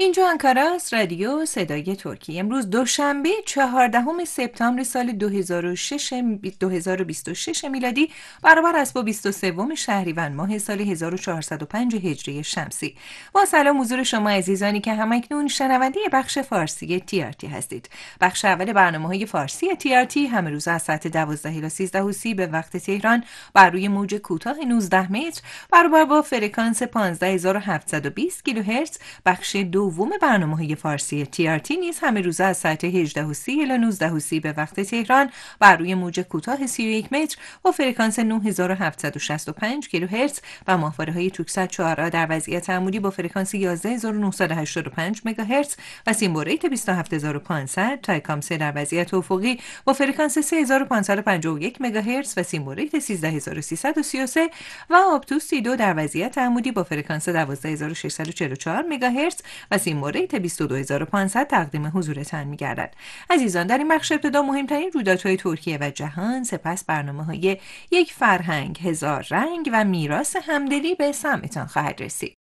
اینجا انکاره است، رادیو صدای ترکیه. امروز دوشنبه 14 سپتامبر سال 2026 میلادی برابر است با 23 شهریور ماه سال 1405 هجری شمسی. با سلام حضور شما عزیزانی که همکنون شنونده بخش فارسی TRT هستید. بخش اول برنامه‌های فارسی TRT همه روز از ساعت 12 الی 13:30 به وقت تهران بر روی موج کوتاه 19 متر برابر با فرکانس 15720 کیلوهرتز. بخش دوم برنامه‌های فارسی TRT نیز همه روزه از ساعت 18:30 الی 19:30 به وقت تهران بر روی موج کوتاه 31 متر با فرکانس 9765 کیلوهرتز و ماهواره‌های توکسات شعاع در وضعیت عمودی با فرکانس 11985 مگاهرتز و سیمبل ریت 27500 تا کامسه در وضعیت افقی با فرکانس 3551 مگاهرتز و سیمبل ریت 13333 و آبتوس 32 در وضعیت عمودی با فرکانس 12644 مگاهرتز و سیمبل ریت 22500 تقدیم حضورتان می‌گردد. عزیزان، در این بخش ابتدا مهمترین رویدادهای ترکیه و جهان، سپس برنامه‌های یک فرهنگ هزار رنگ و میراث همدلی به سمعتان خواهد رسید.